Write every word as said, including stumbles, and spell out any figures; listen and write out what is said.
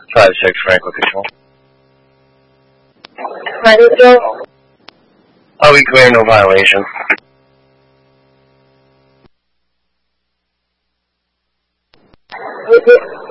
five six Franklin Control. Franklin? I'll be clear, no violation. Okay.